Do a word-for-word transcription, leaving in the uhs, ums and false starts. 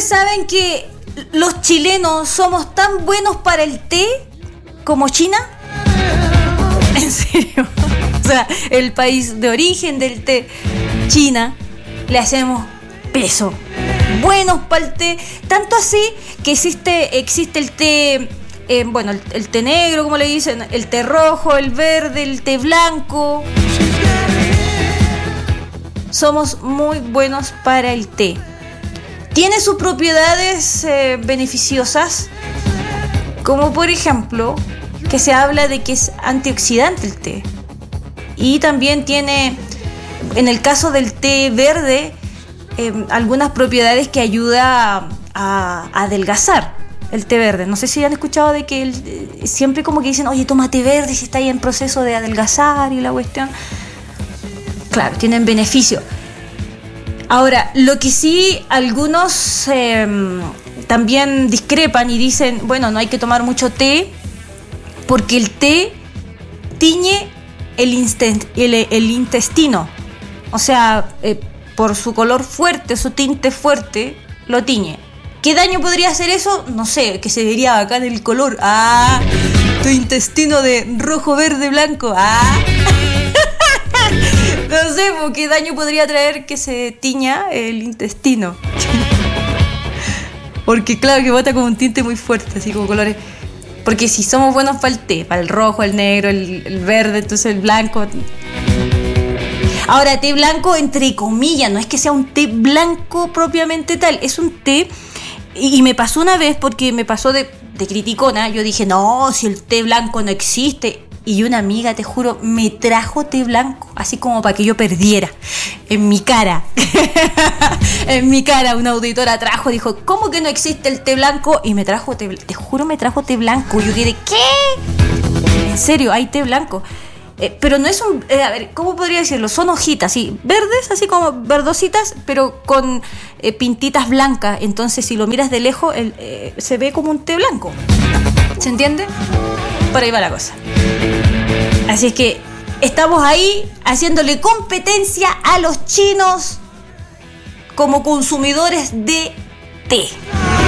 ¿Ustedes saben que los chilenos somos tan buenos para el té como China? ¿En serio? O sea, el país de origen del té, China, le hacemos peso. Buenos para el té. Tanto así que existe, existe el té, eh, bueno, el, el té negro, como le dicen, el té rojo, el verde, el té blanco. Somos muy buenos para el té. Tiene sus propiedades eh, beneficiosas, como por ejemplo, que se habla de que es antioxidante el té. Y también tiene, en el caso del té verde, eh, algunas propiedades que ayuda a, a adelgazar el té verde. No sé si han escuchado de que el, eh, siempre como que dicen, oye, toma té verde si está ahí en proceso de adelgazar y la cuestión. Claro, tienen beneficio. Ahora, lo que sí algunos eh, también discrepan y dicen, bueno, no hay que tomar mucho té porque el té tiñe el, inst- el, el intestino. O sea, eh, por su color fuerte, su tinte fuerte, lo tiñe. ¿Qué daño podría hacer eso? No sé, que se vería acá en el color. Ah, tu intestino de rojo, verde, blanco. Ah. No sé, ¿qué daño podría traer que se tiña el intestino? Porque claro que bota como un tinte muy fuerte, así como colores. Porque si somos buenos para el té, para el rojo, el negro, el, el verde, entonces el blanco. Ahora, té blanco entre comillas, no es que sea un té blanco propiamente tal, es un té, y, y me pasó una vez porque me pasó de, de criticona, yo dije, no, si el té blanco no existe. Y una amiga, te juro, me trajo té blanco, así como para que yo perdiera. En mi cara. En mi cara, una auditora trajo, dijo, ¿cómo que no existe el té blanco? Y me trajo té blanco. Te juro, me trajo té blanco. Yo quedé, ¿qué? En serio, hay té blanco. Eh, pero no es un... Eh, a ver, ¿cómo podría decirlo? Son hojitas, sí, verdes, así como verdositas, pero con eh, pintitas blancas. Entonces, si lo miras de lejos, el, eh, se ve como un té blanco. ¿Se entiende? Por ahí va la cosa. Así es que estamos ahí haciéndole competencia a los chinos como consumidores de té.